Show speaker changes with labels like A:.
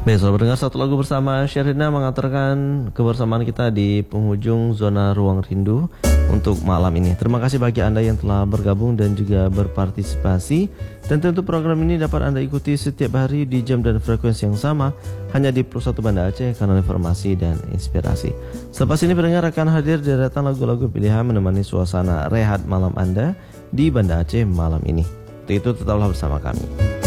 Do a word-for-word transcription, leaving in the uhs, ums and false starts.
A: Baik, selamat mendengar satu lagu bersama Sherina mengantarkan kebersamaan kita di penghujung zona ruang rindu untuk malam ini. Terima kasih bagi Anda yang telah bergabung dan juga berpartisipasi. Dan tentu program ini dapat Anda ikuti setiap hari di jam dan frekuensi yang sama hanya di Plus satu Banda Aceh, kanal informasi dan inspirasi. Selepas ini pendengar akan hadir deretan lagu-lagu pilihan menemani suasana rehat malam Anda di Banda Aceh malam ini. Untuk itu tetaplah bersama kami.